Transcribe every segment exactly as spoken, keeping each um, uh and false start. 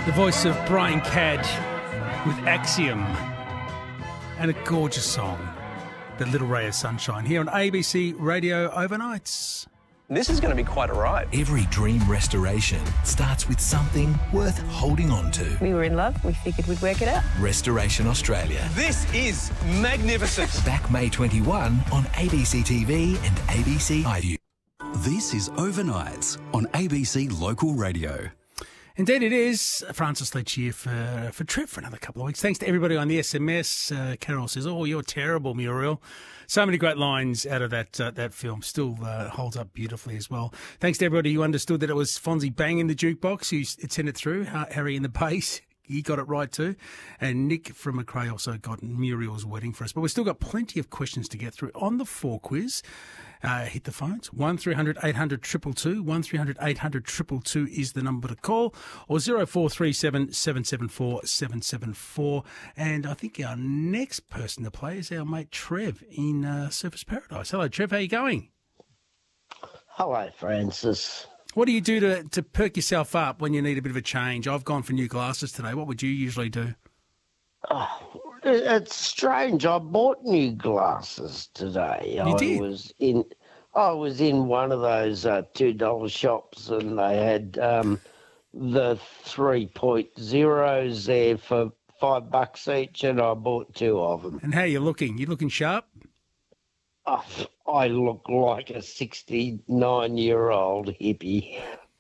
The voice of Brian Cadd with Axiom and a gorgeous song, The Little Ray of Sunshine, here on A B C Radio Overnights. This is going to be quite a ride. Every dream restoration starts with something worth holding on to. We were in love. We figured we'd work it out. Restoration Australia. This is magnificent. Back May twenty-first on A B C T V and A B C iView. This is Overnights on A B C Local Radio. Indeed it is. Francis Leach here for, for Trev for another couple of weeks. Thanks to everybody on the S M S. Uh, Carol says, oh, you're terrible, Muriel. So many great lines out of that uh, that film. Still uh, holds up beautifully as well. Thanks to everybody who understood that it was Fonzie banging the jukebox who sent it through. Harry in the bass. He got it right too. And Nick from McRae also got Muriel's wedding for us. But we've still got plenty of questions to get through on the four quiz. Uh, hit the phones. one three hundred eight hundred two two two. one three hundred eight hundred two two two is the number to call. Or zero four three seven seven seven four seven seven four. And I think our next person to play is our mate Trev in uh, Surfers Paradise. Hello, Trev. How are you going? Hello, Francis. What do you do to, to perk yourself up when you need a bit of a change? I've gone for new glasses today. What would you usually do? Oh, it's strange. I bought new glasses today. You I did? was in. I was in one of those uh, two dollar shops, and they had um, the three point zeros there for five bucks each, and I bought two of them. And how are you looking? You looking sharp? Oh, I look like a sixty-nine-year-old hippie.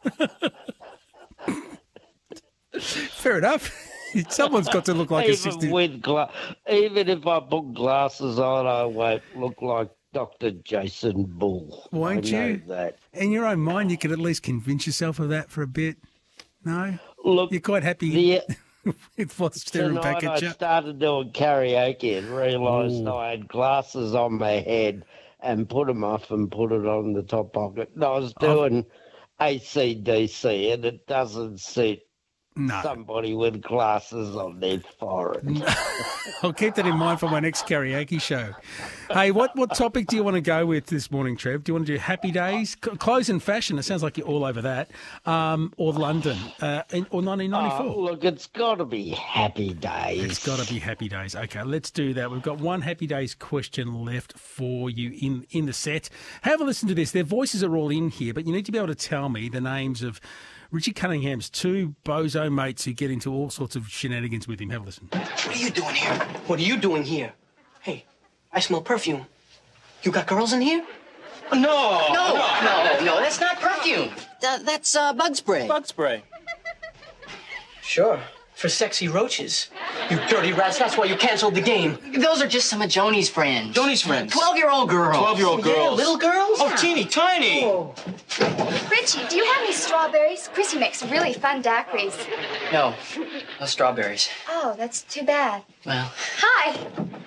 Fair enough. Someone's got to look like even a sixty. with gla- even if I put glasses on, I won't look like Doctor Jason Bull. Won't I know you? that. In your own mind, you could at least convince yourself of that for a bit. No? Look, You're quite happy the, with what's staring back tonight at I you. started doing karaoke and realised Ooh. I had glasses on my head and put them off and put it on the top pocket. And I was doing A C D C, and it doesn't suit No. somebody with glasses on their forehead. I'll keep that in mind for my next karaoke show. Hey, what, what topic do you want to go with this morning, Trev? Do you want to do Happy Days? C- clothes and fashion, it sounds like you're all over that. Um, or London, uh, in, or nineteen ninety-four? Oh, look, it's got to be Happy Days. It's got to be Happy Days. Okay, let's do that. We've got one Happy Days question left for you in, in the set. Have a listen to this. Their voices are all in here, but you need to be able to tell me the names of Richie Cunningham's two bozo mates who get into all sorts of shenanigans with him. Have a listen. What are you doing here? What are you doing here? Hey, I smell perfume. You got girls in here? No. No, no, no, that's not perfume. Th- that's uh, bug spray. Bug spray. Sure, for sexy roaches. You dirty rats, that's why you canceled the game. Those are just some of Joni's friends. Joni's friends? Twelve-year-old girls. Twelve-year-old girls. Yeah, little girls? Oh, teeny tiny. Oh. Richie, do you have any strawberries? Chrissy makes really fun daiquiris. No, no strawberries. Oh, that's too bad. Well, Hi.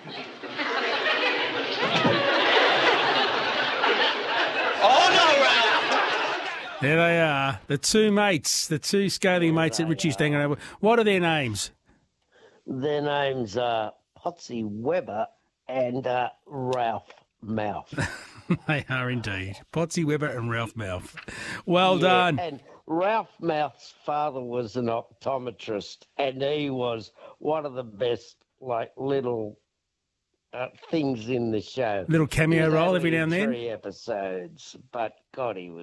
Oh, no, Ralph. There they are, the two mates, the two scaly mates that Richie's hanging over. What are their names? Their names are Potsy Weber and uh, Ralph Mouth. They are indeed. Potsy Weber and Ralph Mouth. Well Yeah, done. And Ralph Mouth's father was an optometrist, and he was one of the best, like, little uh, things in the show. Little cameo He was role only every now and in then. Three episodes, but God, he was.